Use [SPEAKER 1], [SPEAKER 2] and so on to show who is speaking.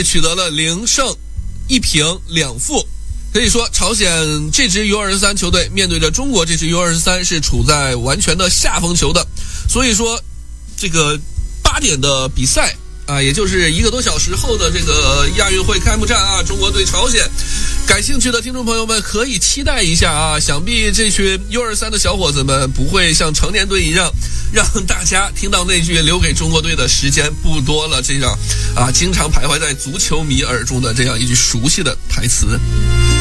[SPEAKER 1] 取得了0胜1平2负。可以说朝鲜这支 U23 球队面对着中国这支 U23 是处在完全的下风球的。所以说这个8点的比赛啊，也就是1个多小时后的这个亚运会开幕战啊，中国对朝鲜，感兴趣的听众朋友们可以期待一下啊！想必这群 U23 的小伙子们不会像成年队一样，让大家听到那句留给中国队的时间不多了这样啊，经常徘徊在足球迷耳中的这样一句熟悉的台词。